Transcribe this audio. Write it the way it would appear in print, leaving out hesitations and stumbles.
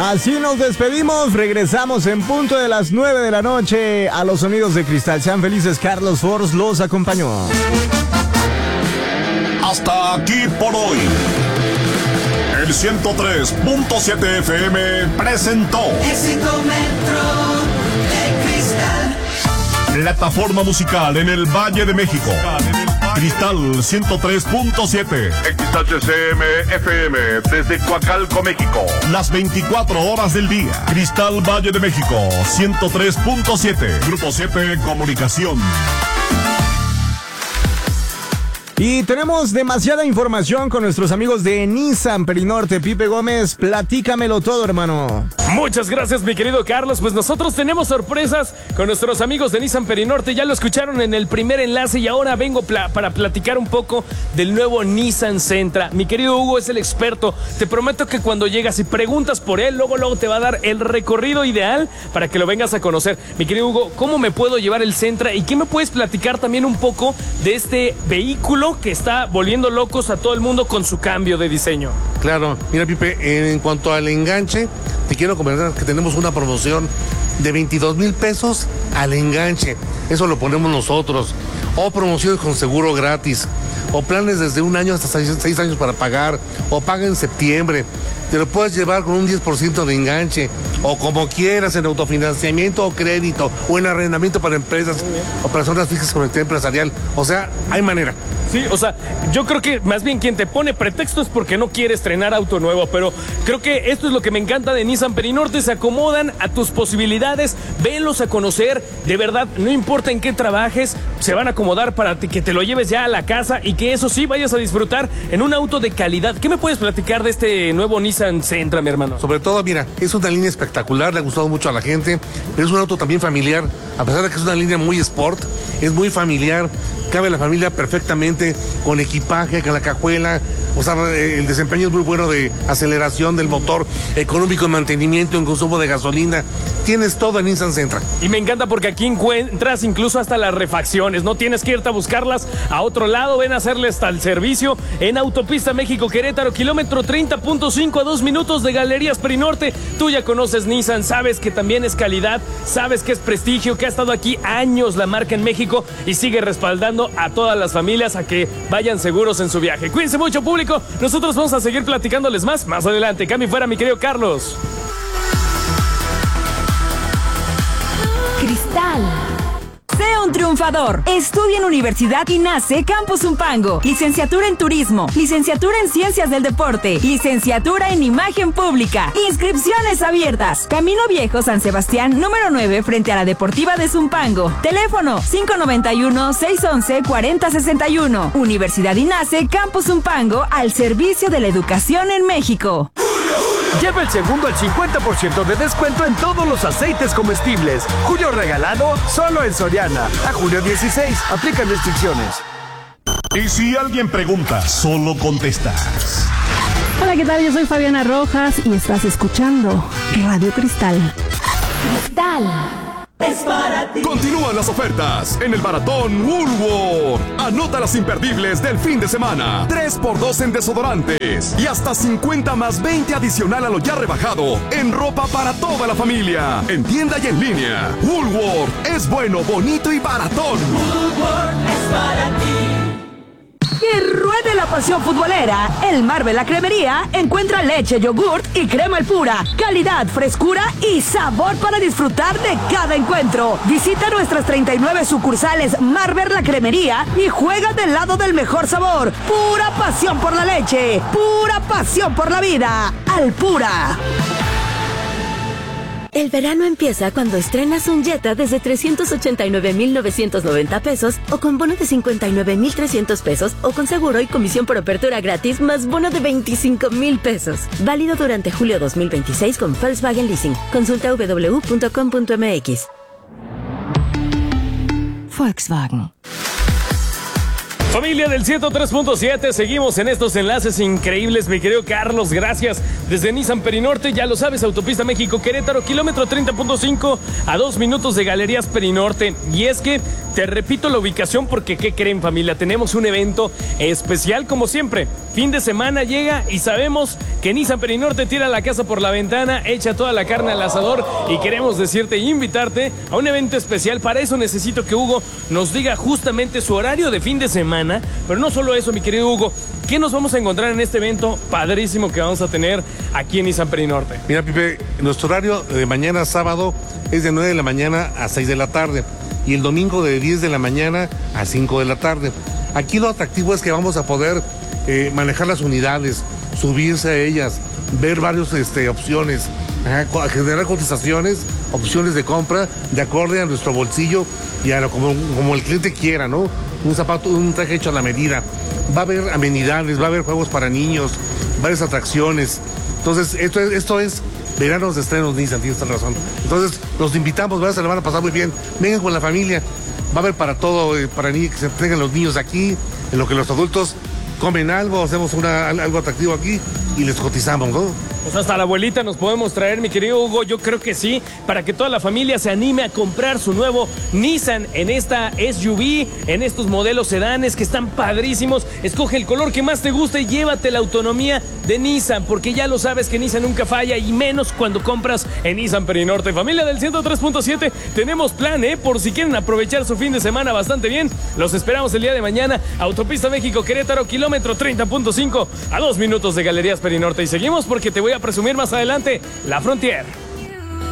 Así nos despedimos, regresamos en punto de las 9 de la noche a los sonidos de Cristal. Sean felices, Carlos Force los acompañó. Hasta aquí por hoy. El 103.7 FM presentó Éxito Metro de Cristal. Plataforma musical en el Valle de México. Cristal 103.7. XHCM FM desde Coacalco, México. Las 24 horas del día. Cristal Valle de México 103.7. Grupo 7 Comunicación. Y tenemos demasiada información con nuestros amigos de Nissan Perinorte. Pipe Gómez, platícamelo todo, hermano. Muchas gracias, mi querido Carlos. Pues nosotros tenemos sorpresas con nuestros amigos de Nissan Perinorte. Ya lo escucharon en el primer enlace y ahora vengo para platicar un poco del nuevo Nissan Sentra. Mi querido Hugo es el experto. Te prometo que cuando llegas y preguntas por él, luego te va a dar el recorrido ideal para que lo vengas a conocer. Mi querido Hugo, ¿cómo me puedo llevar el Sentra? ¿Y qué me puedes platicar también un poco de este vehículo que está volviendo locos a todo el mundo con su cambio de diseño? Claro, mira, Pipe, en cuanto al enganche, te quiero comentar que tenemos una promoción de 22,000 pesos al enganche. Eso lo ponemos nosotros. O promociones con seguro gratis. O planes desde 1 año hasta 6 años para pagar. O paga en septiembre. Te lo puedes llevar con un 10% de enganche. O como quieras, en autofinanciamiento o crédito. O en arrendamiento para empresas o personas fijas con actividad empresarial. O sea, hay manera. Sí, o sea, yo creo que más bien quien te pone pretexto es porque no quiere estrenar auto nuevo, pero creo que esto es lo que me encanta de Nissan Perinorte, se acomodan a tus posibilidades, venlos a conocer, de verdad, no importa en qué trabajes, se van a acomodar para que te lo lleves ya a la casa y que eso sí vayas a disfrutar en un auto de calidad. ¿Qué me puedes platicar de este nuevo Nissan Sentra, mi hermano? Sobre todo, mira, es una línea espectacular, le ha gustado mucho a la gente, pero es un auto también familiar, a pesar de que es una línea muy sport, es muy familiar. Cabe la familia perfectamente, con equipaje, con la cajuela. O sea, el desempeño es muy bueno de aceleración del motor, económico en mantenimiento, en consumo de gasolina. Tienes todo en Nissan Sentra. Y me encanta porque aquí encuentras incluso hasta las refacciones. No tienes que irte a buscarlas a otro lado. Ven a hacerle hasta el servicio en Autopista México-Querétaro, kilómetro 30.5 a 2 minutos de Galerías Perinorte. Tú ya conoces Nissan, sabes que también es calidad, sabes que es prestigio, que ha estado aquí años la marca en México y sigue respaldando a todas las familias a que vayan seguros en su viaje. Cuídense mucho, público. Nosotros vamos a seguir platicándoles más adelante. Cambio fuera, mi querido Carlos. Cristal. Sé un triunfador. Estudia en Universidad INACE Campus Zumpango. Licenciatura en Turismo. Licenciatura en Ciencias del Deporte. Licenciatura en Imagen Pública. Inscripciones abiertas. Camino Viejo San Sebastián, número 9, frente a la Deportiva de Zumpango. Teléfono 591-611-4061. Universidad INACE Campus Zumpango, al servicio de la educación en México. Lleva el segundo al 50% de descuento en todos los aceites comestibles. Julio regalado solo en Soriana. A julio 16. Aplican restricciones. Y si alguien pregunta, solo contestas. Hola, ¿qué tal? Yo soy Fabiana Rojas y estás escuchando Radio Cristal. Cristal. Es para ti. Continúan las ofertas en el Maratón Woolworth. Anota las imperdibles del fin de semana. 3x2 en desodorantes y hasta 50 más 20 adicional a lo ya rebajado en ropa para toda la familia. En tienda y en línea. Woolworth es bueno, bonito y baratón. Woolworth es para ti. Que ruede la pasión futbolera. El Marvel La Cremería encuentra leche, yogurt y crema El Pura. Calidad, frescura y sabor para disfrutar de cada encuentro. Visita nuestras 39 sucursales Marvel La Cremería y juega del lado del mejor sabor. Pura pasión por la leche. Pura pasión por la vida. Al Pura. El verano empieza cuando estrenas un Jetta desde 389,990 pesos o con bono de 59,300 pesos o con seguro y comisión por apertura gratis más bono de 25,000 pesos. Válido durante julio 2026 con Volkswagen Leasing. Consulta www.com.mx. Volkswagen. Familia del 103.7, seguimos en estos enlaces increíbles, mi querido Carlos, gracias. Desde Nissan Perinorte, ya lo sabes, Autopista México-Querétaro, kilómetro 30.5, a 2 minutos de Galerías Perinorte. Y es que, te repito la ubicación porque, ¿qué creen, familia? Tenemos un evento especial como siempre. Fin de semana llega y sabemos que Nissan Perinorte tira la casa por la ventana, echa toda la carne al asador y queremos decirte e invitarte a un evento especial. Para eso necesito que Hugo nos diga justamente su horario de fin de semana, pero no solo eso, mi querido Hugo, ¿qué nos vamos a encontrar en este evento padrísimo que vamos a tener aquí en Nissan Perinorte? Mira, Pipe, nuestro horario de mañana sábado es de 9 de la mañana a 6 de la tarde y el domingo de 10 de la mañana a 5 de la tarde. Aquí lo atractivo es que vamos a poder manejar las unidades, subirse a ellas, ver varias opciones, generar cotizaciones, opciones de compra de acorde a nuestro bolsillo y a como el cliente quiera, ¿no? Un zapato, un traje hecho a la medida. Va a haber amenidades, va a haber juegos para niños, varias atracciones. Entonces, esto es veranos de estrenos Nissan, tienes toda razón. Entonces, los invitamos, se la van a pasar muy bien. Vengan con la familia, va a haber para todo, para que se traigan los niños aquí, en lo que los adultos comen algo, hacemos algo atractivo aquí y les cotizamos, ¿no? Pues hasta la abuelita nos podemos traer, mi querido Hugo, yo creo que sí, para que toda la familia se anime a comprar su nuevo Nissan en esta SUV, en estos modelos sedanes que están padrísimos. Escoge el color que más te guste y llévate la autonomía de Nissan, porque ya lo sabes que Nissan nunca falla y menos cuando compras en Nissan Perinorte. Familia del 103.7, tenemos plan, por si quieren aprovechar su fin de semana bastante bien. Los esperamos el día de mañana, Autopista México-Querétaro, kilómetro 30.5, a 2 minutos de Galerías Perinorte. Y seguimos porque te voy a presumir más adelante la Frontier.